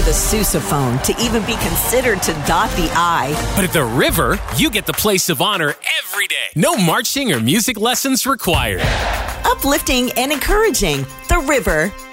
the sousaphone to even be considered to dot the I. But at the River, you get the place of honor every day. No marching or music lessons required. Uplifting and encouraging. The River.